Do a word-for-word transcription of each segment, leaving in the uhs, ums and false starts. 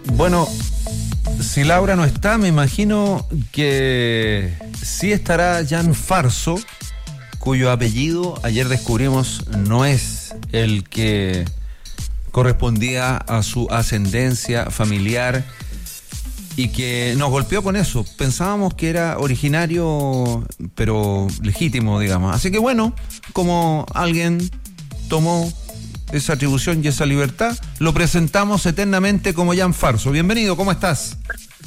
Bueno, si Laura no está, me imagino que sí estará Jan Farso, cuyo apellido ayer descubrimos no es el que correspondía a su ascendencia familiar y que nos golpeó con eso. Pensábamos que era originario, pero legítimo, digamos. Así que bueno, como alguien tomó esa atribución y esa libertad, lo presentamos eternamente como Jan Farso. Bienvenido, ¿cómo estás?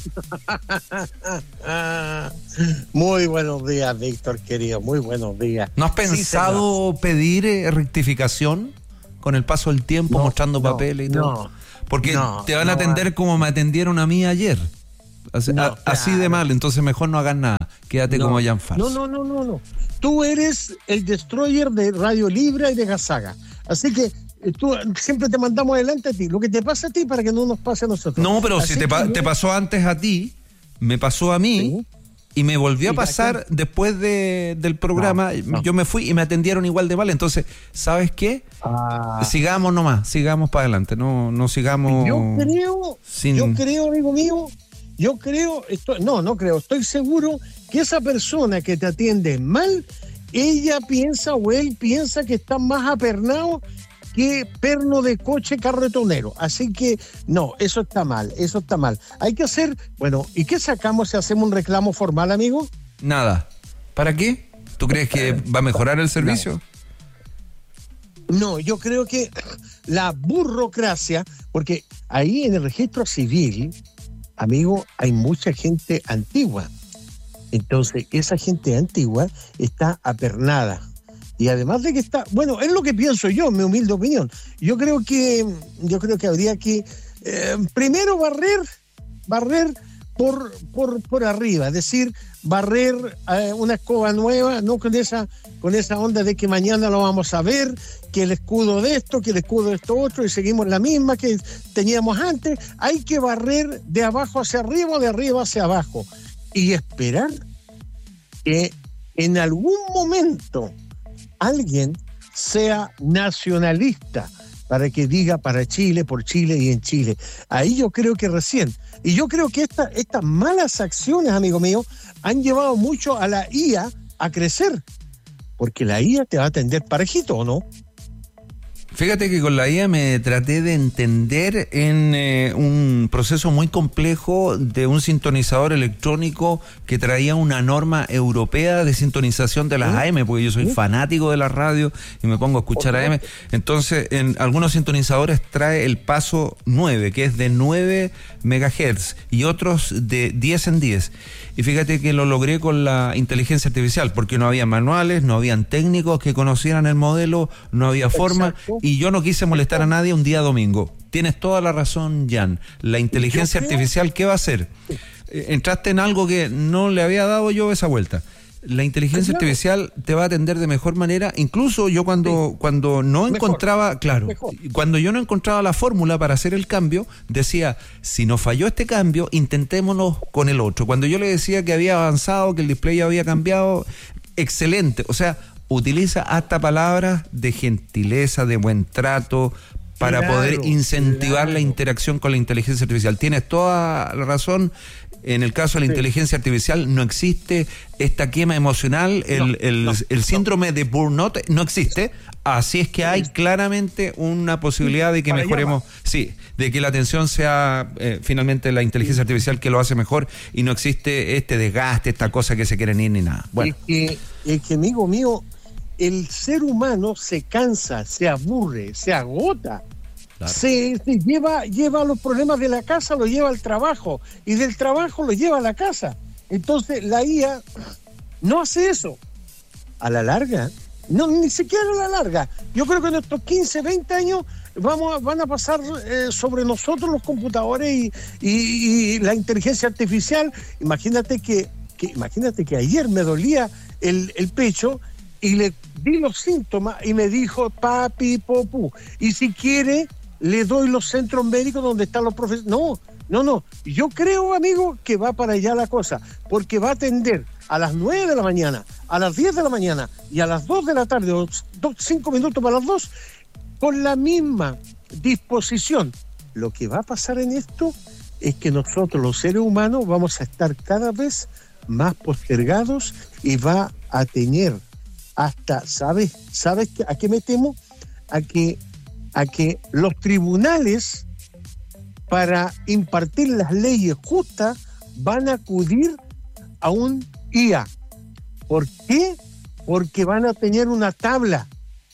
Muy buenos días, Víctor, querido, muy buenos días. ¿No has pensado sí, pedir eh, rectificación con el paso del tiempo, no, mostrando no, papeles y todo? No, porque no, te van no, a atender como me atendieron a mí ayer. Así, no, a, así claro. de mal, entonces mejor no hagas nada. Quédate no, como Jan Farso. No, no, no, no, no. Tú eres el destroyer de Radio Libre y de Gazaga. Así que tú siempre te mandamos adelante a ti. Lo que te pasa a ti para que no nos pase a nosotros. No, pero Así si te, pa- te pasó antes a ti, me pasó a mí, ¿sí? Y me volvió sí, a pasar que... después de, del programa. No, no. Yo me fui y me atendieron igual de mal. Entonces, ¿sabes qué? Ah. Sigamos nomás, sigamos para adelante. No, no sigamos. Yo creo, sin... yo creo, amigo mío, yo creo, estoy, no, no creo, estoy seguro que esa persona que te atiende mal, ella piensa o él piensa que está más apernado que perno de coche carretonero. Así que no, eso está mal, eso está mal. Hay que hacer, bueno, ¿y qué sacamos si hacemos un reclamo formal, amigo? Nada. ¿Para qué? ¿Tú crees que va a mejorar el servicio? No, no, yo creo que la burocracia, porque ahí en el registro civil, amigo, hay mucha gente antigua. Entonces, esa gente antigua está apernada. Y además de que está, bueno, es lo que pienso yo, mi humilde opinión. Yo creo que, yo creo que habría que eh, primero barrer, barrer por, por, por arriba, es decir, barrer eh, una escoba nueva, no con esa, con esa onda de que mañana lo vamos a ver, que el escudo de esto, que el escudo de esto otro, y seguimos la misma que teníamos antes. Hay que barrer de abajo hacia arriba, de arriba hacia abajo, y esperar que en algún momento alguien sea nacionalista para que diga para Chile, por Chile y en Chile. Ahí yo creo que recién. Y yo creo que esta, estas malas acciones, amigo mío, han llevado mucho a la I A a crecer. Porque la I A te va a atender parejito, ¿o no? Fíjate que con la I A me traté de entender en eh, un proceso muy complejo de un sintonizador electrónico que traía una norma europea de sintonización de las ¿Sí? A M, porque yo soy ¿Sí? fanático de la radio y me pongo a escuchar A M. Entonces, en algunos sintonizadores trae el paso nueve, que es de nueve megahertz, y otros de diez en diez. Y fíjate que lo logré con la inteligencia artificial, porque no había manuales, no habían técnicos que conocieran el modelo, no había forma. Exacto. Y yo no quise molestar a nadie un día domingo. Tienes toda la razón, Jan. La inteligencia artificial, ¿qué va a hacer? Entraste en algo que no le había dado yo esa vuelta. La inteligencia claro. artificial te va a atender de mejor manera. Incluso yo cuando, sí. cuando no mejor. encontraba, claro, mejor. cuando yo no encontraba la fórmula para hacer el cambio, decía, si nos falló este cambio, intentémonos con el otro. Cuando yo le decía que había avanzado, que el display había cambiado, excelente. O sea, utiliza hasta palabras de gentileza, de buen trato, para claro, poder incentivar claro. la interacción con la inteligencia artificial. Tienes toda la razón. En el caso de la sí. inteligencia artificial no existe esta quema emocional, el, no, el, no, el síndrome no. de burnout no existe, así es que hay claramente una posibilidad de que Para mejoremos, llama. sí, de que la atención sea eh, finalmente la inteligencia artificial que lo hace mejor y no existe este desgaste, esta cosa que se quieren ir ni nada. Bueno. Es que, es que amigo mío, el ser humano se cansa, se aburre, se agota. Claro. Se, se lleva, lleva los problemas de la casa, lo lleva al trabajo, y del trabajo lo lleva a la casa. Entonces la I A no hace eso. A la larga, no, ni siquiera a la larga. Yo creo que en estos quince, veinte años vamos a, van a pasar eh, sobre nosotros los computadores y, y, y la inteligencia artificial. Imagínate que, que, imagínate que ayer me dolía el, el pecho y le di los síntomas y me dijo papi, popú. Y si quiere, le doy los centros médicos donde están los profesores. No, no, no. Yo creo, amigo, que va para allá la cosa, porque va a atender a las nueve de la mañana, a las diez de la mañana y a las dos de la tarde, o dos, cinco minutos para las dos, con la misma disposición. Lo que va a pasar en esto es que nosotros los seres humanos vamos a estar cada vez más postergados y va a tener hasta, ¿sabes? ¿Sabes a qué me temo? A que, a que los tribunales, para impartir las leyes justas, van a acudir a un I A. ¿Por qué? Porque van a tener una tabla.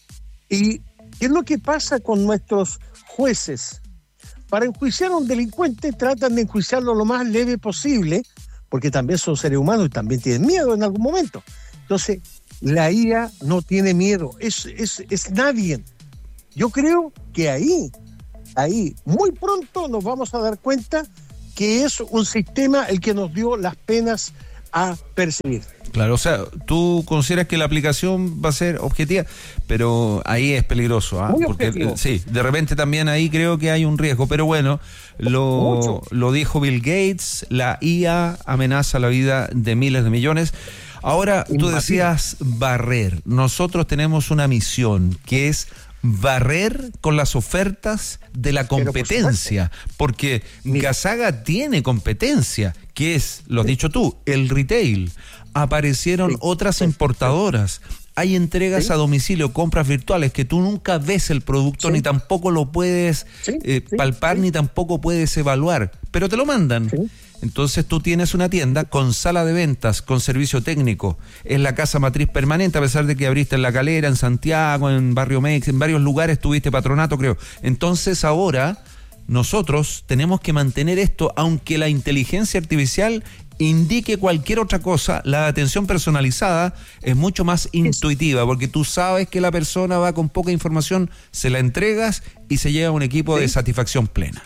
¿Y qué es lo que pasa con nuestros jueces? Para enjuiciar a un delincuente tratan de enjuiciarlo lo más leve posible, porque también son seres humanos y también tienen miedo en algún momento. Entonces, la I A no tiene miedo, es, es, es nadie. Yo creo que ahí, ahí, muy pronto nos vamos a dar cuenta que es un sistema el que nos dio las penas a percibir. Claro, o sea, tú consideras que la aplicación va a ser objetiva, pero ahí es peligroso, ¿ah? Muy Porque objetivo. sí, de repente también ahí creo que hay un riesgo, pero bueno, lo, lo dijo Bill Gates, la I A amenaza la vida de miles de millones. Ahora, tú decías barrer. Nosotros tenemos una misión que es barrer con las ofertas de la competencia, por porque Gasaga tiene competencia, que es, lo has dicho tú, el retail. Aparecieron sí, otras sí, importadoras. Sí. Hay entregas sí. a domicilio, compras virtuales, que tú nunca ves el producto, sí. ni tampoco lo puedes sí, eh, sí, palpar, sí. ni tampoco puedes evaluar, pero te lo mandan. Sí. Entonces tú tienes una tienda con sala de ventas, con servicio técnico, es la casa matriz permanente, a pesar de que abriste en La Calera, en Santiago, en Barrio Mex, en varios lugares tuviste patronato, creo. Entonces ahora nosotros tenemos que mantener esto, aunque la inteligencia artificial indique cualquier otra cosa, la atención personalizada es mucho más intuitiva, porque tú sabes que la persona va con poca información, se la entregas y se lleva un equipo ¿sí? de satisfacción plena.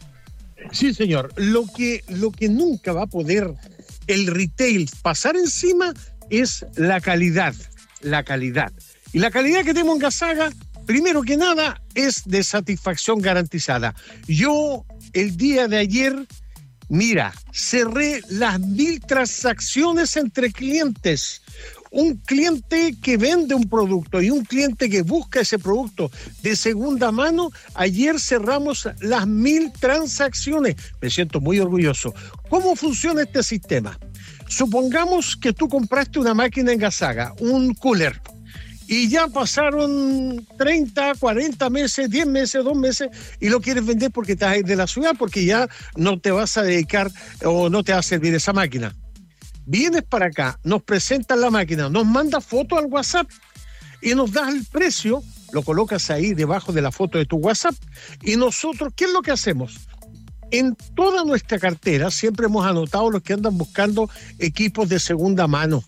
Sí, señor. Lo que, lo que nunca va a poder el retail pasar encima es la calidad, la calidad. Y la calidad que tenemos en Gasaga, primero que nada, es de satisfacción garantizada. Yo, el día de ayer, mira, cerré las mil transacciones entre clientes. Un cliente que vende un producto y un cliente que busca ese producto de segunda mano, ayer cerramos las mil transacciones. Me siento muy orgulloso. ¿Cómo funciona este sistema? Supongamos que tú compraste una máquina en Gasaga, un cooler, y ya pasaron treinta, cuarenta meses, diez meses, dos meses, y lo quieres vender porque estás de la ciudad, porque ya no te vas a dedicar o no te va a servir esa máquina. Vienes para acá, nos presentas la máquina, nos mandas foto al WhatsApp y nos das el precio, lo colocas ahí debajo de la foto de tu WhatsApp, y nosotros, ¿qué es lo que hacemos? En toda nuestra cartera siempre hemos anotado los que andan buscando equipos de segunda mano.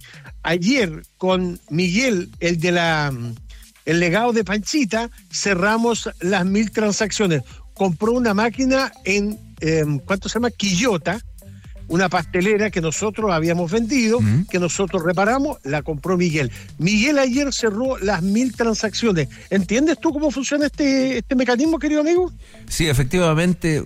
Ayer con Miguel, el de la el legado de Panchita, cerramos las mil transacciones. Compró una máquina en, eh, ¿cuánto se llama? Quillota, una pastelera que nosotros habíamos vendido, uh-huh. que nosotros reparamos, la compró Miguel. Miguel ayer cerró las mil transacciones. ¿Entiendes tú cómo funciona este, este mecanismo, querido amigo? Sí, efectivamente,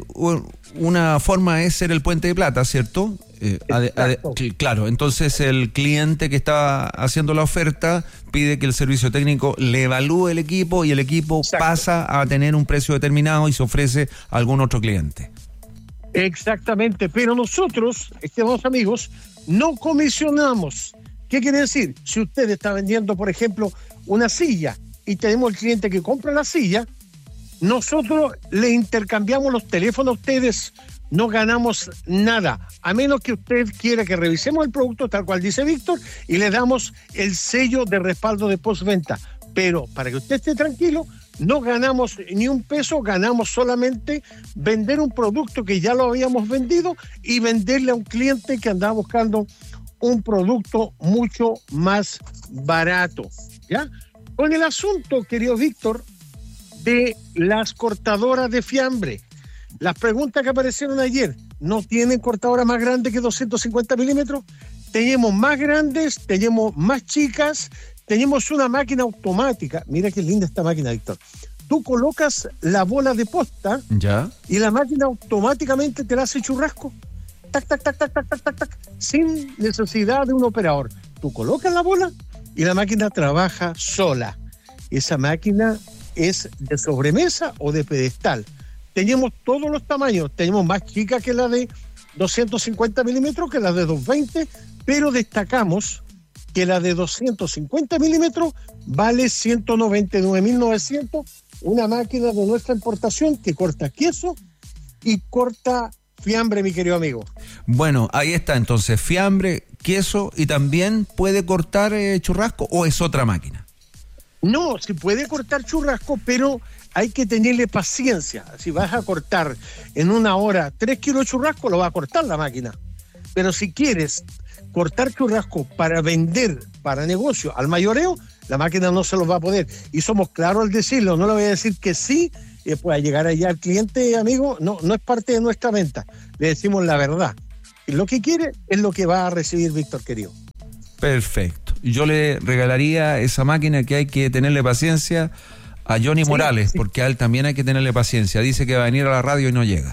una forma es ser el puente de plata, ¿cierto? Eh, ade, ade, claro, entonces el cliente que está haciendo la oferta pide que el servicio técnico le evalúe el equipo y el equipo Exacto. pasa a tener un precio determinado y se ofrece a algún otro cliente. Exactamente, pero nosotros, estimados amigos, no comisionamos. ¿Qué quiere decir? Si usted está vendiendo, por ejemplo, una silla y tenemos el cliente que compra la silla, nosotros le intercambiamos los teléfonos a ustedes, no ganamos nada, a menos que usted quiera que revisemos el producto tal cual dice Víctor y le damos el sello de respaldo de postventa. Pero para que usted esté tranquilo, no ganamos ni un peso, ganamos solamente vender un producto que ya lo habíamos vendido y venderle a un cliente que andaba buscando un producto mucho más barato, ¿ya? Con el asunto, querido Víctor, de las cortadoras de fiambre, las preguntas que aparecieron ayer, ¿no tienen cortadoras más grandes que doscientos cincuenta milímetros? Tenemos más grandes, tenemos más chicas. Tenemos una máquina automática. Mira qué linda esta máquina, Víctor. Tú colocas la bola de posta ¿ya? Y la máquina automáticamente te la hace churrasco. Tac, tac, tac, tac, tac, tac, tac, tac, sin necesidad de un operador. Tú colocas la bola y la máquina trabaja sola. Esa máquina es de sobremesa o de pedestal. tenemos todos los tamaños, tenemos más chica que la de doscientos cincuenta milímetros, que la de doscientos veinte, pero destacamos que la de doscientos cincuenta milímetros vale ciento noventa y nueve mil novecientos, una máquina de nuestra importación que corta queso y corta fiambre, mi querido amigo. Bueno, ahí está entonces, fiambre, queso, y también puede cortar eh, churrasco, ¿o es otra máquina? No, se puede cortar churrasco, pero hay que tenerle paciencia. Si vas a cortar en una hora tres kilos de churrasco, lo va a cortar la máquina. Pero si quieres cortar churrasco para vender, para negocio, al mayoreo, la máquina no se lo va a poder. Y somos claros al decirlo, no le voy a decir que sí, eh, pueda llegar allá al cliente, amigo, no, no es parte de nuestra venta. Le decimos la verdad. Y lo que quiere es lo que va a recibir, Víctor querido. Perfecto. Yo le regalaría esa máquina, que hay que tenerle paciencia, a Johnny sí, Morales, sí. Porque a él también hay que tenerle paciencia. Dice que va a venir a la radio y no llega.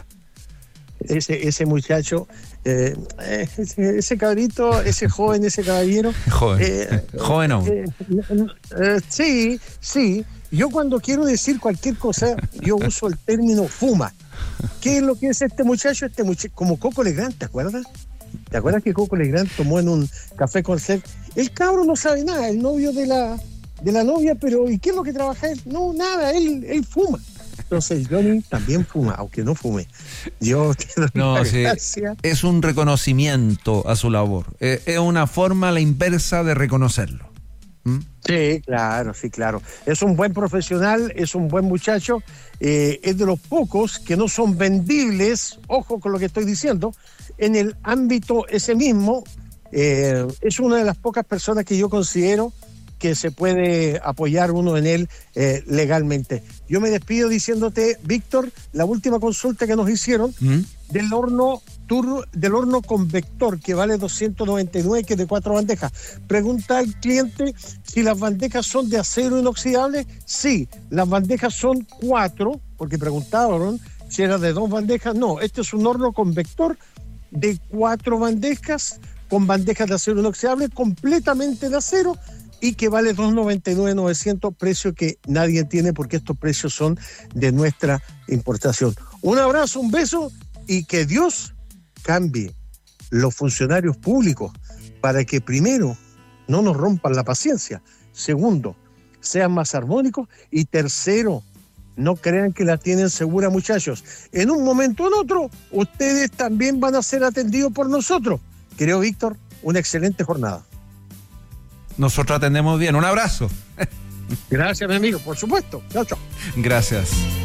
Ese, ese muchacho, eh, ese, ese cabrito, ese joven, ese caballero. Joven, eh, joven aún. Eh, eh, sí, sí. Yo cuando quiero decir cualquier cosa, yo uso el término fuma. ¿Qué es lo que es este muchacho? Este muchacho, como Coco Legrand, ¿te acuerdas? ¿Te acuerdas que Coco Legrand tomó en un café con sed? El cabro no sabe nada, el novio de la, de la novia, pero ¿y qué es lo que trabaja él? No, nada, él, él fuma. Entonces Johnny también fuma, aunque no fume. Yo te doy no, la sí, gracia. Es un reconocimiento a su labor. Es, es una forma a la inversa de reconocerlo. ¿Mm? Sí, claro, sí, claro. Es un buen profesional, es un buen muchacho, eh, es de los pocos que no son vendibles, ojo con lo que estoy diciendo, en el ámbito ese mismo. Eh, es una de las pocas personas que yo considero que se puede apoyar uno en él eh, legalmente. Yo me despido diciéndote, Víctor, la última consulta que nos hicieron ¿Mm? del horno tur, del horno convector, que vale doscientos noventa y nueve, que es de cuatro bandejas. Pregunta al cliente si las bandejas son de acero inoxidable. Sí, las bandejas son cuatro, porque preguntaron si era de dos bandejas. No, este es un horno convector de cuatro bandejas, con bandejas de acero inoxidable, completamente de acero, y que vale doscientos noventa y nueve mil novecientos, precio que nadie tiene porque estos precios son de nuestra importación. Un abrazo, un beso, y que Dios cambie los funcionarios públicos para que, primero, no nos rompan la paciencia, segundo, sean más armónicos, y tercero, no crean que la tienen segura, muchachos. En un momento o en otro, ustedes también van a ser atendidos por nosotros. Querido Víctor, una excelente jornada. Nosotros atendemos bien. Un abrazo. Gracias, mi amigo, por supuesto. Chao, chao. Gracias.